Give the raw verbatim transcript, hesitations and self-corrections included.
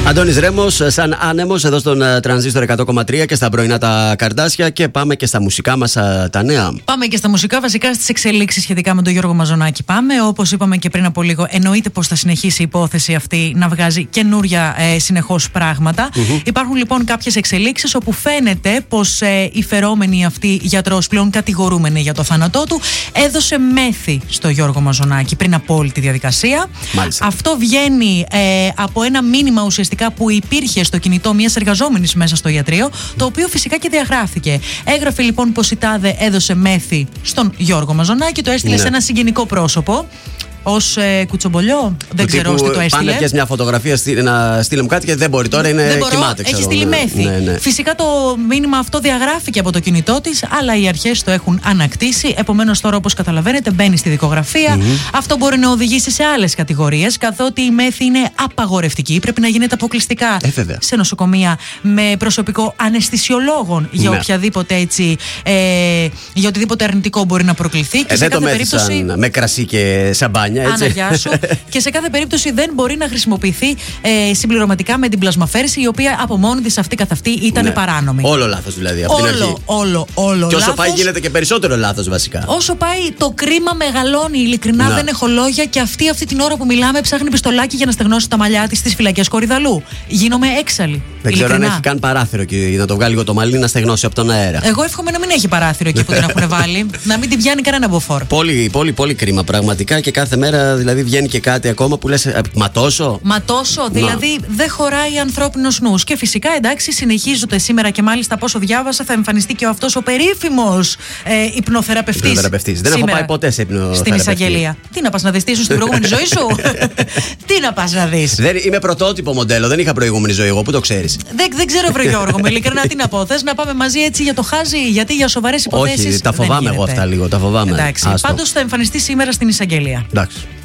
Αντώνης Ρέμος, σαν άνεμος, εδώ στον Τρανζίστορ εκατό κόμμα τρία και στα πρωινά τα Καρδάσια. Και πάμε και στα μουσικά μας τα νέα. Πάμε και στα μουσικά, βασικά στις εξελίξεις σχετικά με τον Γιώργο Μαζονάκη. Πάμε, όπως είπαμε και πριν από λίγο, εννοείται πως θα συνεχίσει η υπόθεση αυτή να βγάζει καινούρια ε, συνεχώς πράγματα. Mm-hmm. Υπάρχουν λοιπόν κάποιες εξελίξεις όπου φαίνεται πως ε, η φερόμενη αυτή γιατρός, πλέον κατηγορούμενη για το θάνατό του, έδωσε μέθη στο Γιώργο Μαζονάκη πριν από όλη τη διαδικασία. Μάλιστα. Αυτό βγαίνει ε, από ένα μήνυμα ουσιαστικά που υπήρχε στο κινητό μιας εργαζόμενης μέσα στο ιατρείο, το οποίο φυσικά και διαγράφηκε. Έγραφε λοιπόν πως η τάδε έδωσε μέθη στον Γιώργο Μαζονάκη, το έστειλε ναι. σε ένα συγγενικό πρόσωπο. Ως ε, κουτσομπολιό, δεν του ξέρω, τι το έστειλε. Πάνε μια φωτογραφία στείλε, να στείλε μου κάτι και δεν μπορεί τώρα, είναι δεν κοιμάται. Έχει στείλει ναι, μέθη. Ναι, ναι. Φυσικά το μήνυμα αυτό διαγράφηκε από το κινητό της, αλλά οι αρχές το έχουν ανακτήσει. Επομένως, τώρα, όπως καταλαβαίνετε, μπαίνει στη δικογραφία. Mm-hmm. Αυτό μπορεί να οδηγήσει σε άλλες κατηγορίες, καθότι η μέθη είναι απαγορευτική. Πρέπει να γίνεται αποκλειστικά ε, σε νοσοκομεία με προσωπικό αναισθησιολόγων για, ναι. οποιαδήποτε έτσι, ε, για οτιδήποτε αρνητικό μπορεί να προκληθεί. Ε, και σε δεν κάθε το περίπτωση. Με κρασί και σαμπάνια. Άνα, γεια σου. Και σε κάθε περίπτωση δεν μπορεί να χρησιμοποιηθεί ε, συμπληρωματικά με την πλασμαφέρηση, η οποία από μόνη της αυτή καθ' αυτή ήταν ναι. παράνομη. Όλο λάθος δηλαδή. Από όλο, την αρχή. όλο, όλο. Και όσο λάθος, πάει γίνεται και περισσότερο λάθος βασικά. Όσο πάει το κρίμα μεγαλώνει. Ειλικρινά να. δεν έχω λόγια. Και αυτή, αυτή την ώρα που μιλάμε ψάχνει πιστολάκι για να στεγνώσει τα μαλλιά της στις φυλακές Κορυδαλού. Γίνομαι έξαλλη. Δεν ξέρω αν έχει καν παράθυρο και να το βγάλει λίγο το μαλλί να στεγνώσει από τον αέρα. Εγώ εύχομαι να μην έχει παράθυρο εκεί που την έχουν βάλει. Να μην την πιάνει κανένα μποφόρ. Πολύ, πολύ, πολύ κρίμα πραγματικά και κάθε μέρα δηλαδή βγαίνει και κάτι ακόμα που λες μα τόσο. Μα τόσο, δηλαδή δεν χωράει ανθρώπινος νους. Και φυσικά εντάξει, συνεχίζονται σήμερα και μάλιστα από όσο διάβασα θα εμφανιστεί και ο αυτός ο περίφημος ε, υπνοθεραπευτής. Υπνοθεραπευτής. Δεν έχω πάει ποτέ σε υπνοθεραπευτή. Στην εισαγγελία. Τι να πας να δεις, τι ήσουν στην προηγούμενη ζωή σου. Τι να πας να δεις. Δεν, είμαι πρωτότυπο μοντέλο, δεν είχα προηγούμενη ζωή εγώ, πού το ξέρεις. Δεν, δεν ξέρω, βρε Γιώργο, με ειλικρινά τι να πω. Θες να πάμε μαζί έτσι για το χάζι, γιατί για σοβαρές υποθέσεις. Όχι, τα φοβάμαι εγώ αυτά λίγο. Τα φοβάμαι. Εντάξει. Πάντως θα εμφανιστεί σήμερα στην εισαγγελία. Εντάξει.